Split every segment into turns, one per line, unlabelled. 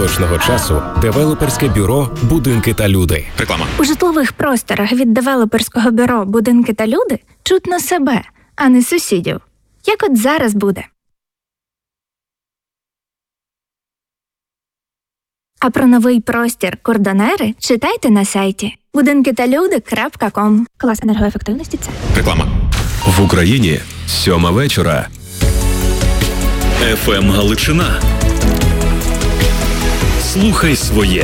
поточного часу девелоперське бюро «Будинки та люди».
Реклама.
У житлових просторах від девелоперського бюро «Будинки та люди» чутно себе, а не сусідів. Як от зараз буде. А про новий простір «Кордонери» читайте на сайті budinkitalude.com. Клас енергоефективності – це.
Реклама.
В Україні 7 вечора.
ФМ Галичина. Слухай своє.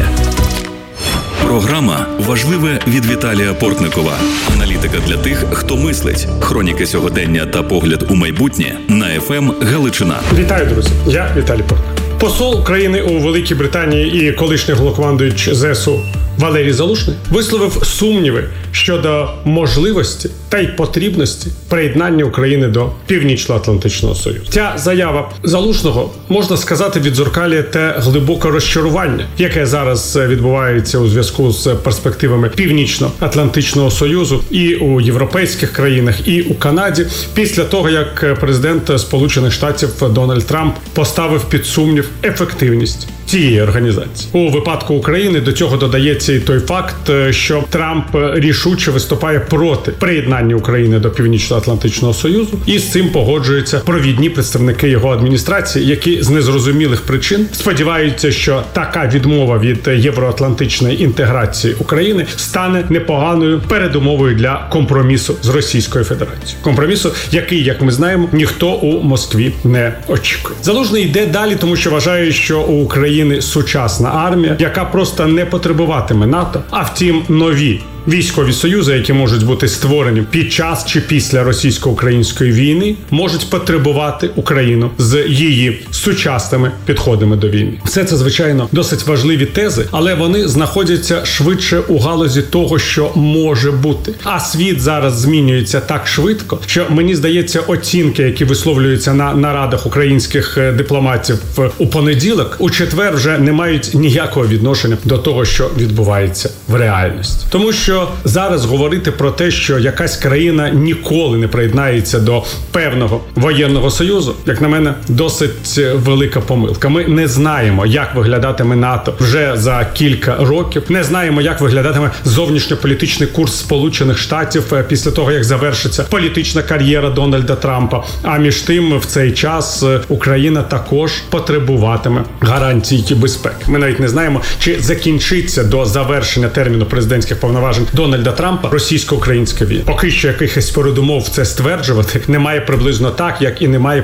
Програма «Важливе» від Віталія Портникова. Аналітика для тих, хто мислить. Хроніки сьогодення та погляд у майбутнє на ФМ Галичина.
Вітаю, друзі. Я Віталій Портников. Посол України у Великій Британії і колишній головнокомандуючий ЗСУ Валерій Залужний висловив сумніви щодо можливості та й потрібності приєднання України до Північно-Атлантичного Союзу. Ця заява Залужного, можна сказати, віддзеркалює те глибоке розчарування, яке зараз відбувається у зв'язку з перспективами Північно-Атлантичного Союзу і у європейських країнах, і у Канаді, після того, як президент Сполучених Штатів Дональд Трамп поставив під сумнів ефективність цієї організації. У випадку України до цього додається і той факт, що Трамп рішуче виступає проти приєднання України до Північно-Атлантичного Союзу, і з цим погоджуються провідні представники його адміністрації, які з незрозумілих причин сподіваються, що така відмова від євроатлантичної інтеграції України стане непоганою передумовою для компромісу з Російською Федерацією. Компромісу, який, як ми знаємо, ніхто у Москві не очікує. Залужний йде далі, тому що вважає, що у України сучасна армія, яка просто не потребуватиме НАТО, а втім нові військові союзи, які можуть бути створені під час чи після російсько-української війни, можуть потребувати Україну з її сучасними підходами до війни. Все це, звичайно, досить важливі тези, але вони знаходяться швидше у галузі того, що може бути. А світ зараз змінюється так швидко, що, мені здається, оцінки, які висловлюються на нарадах українських дипломатів у понеділок, у четвер вже не мають ніякого відношення до того, що відбувається в реальності. Тому що зараз говорити про те, що якась країна ніколи не приєднається до певного воєнного союзу, як на мене, досить велика помилка. Ми не знаємо, як виглядатиме НАТО вже за кілька років, не знаємо, як виглядатиме зовнішньополітичний курс Сполучених Штатів після того, як завершиться політична кар'єра Дональда Трампа. А між тим, в цей час Україна також потребуватиме гарантій безпеки. Ми навіть не знаємо, чи закінчиться до завершення терміну президентських повноважень Дональда Трампа російсько-українська війна. Поки що якихось передумов це стверджувати немає приблизно так, як і немає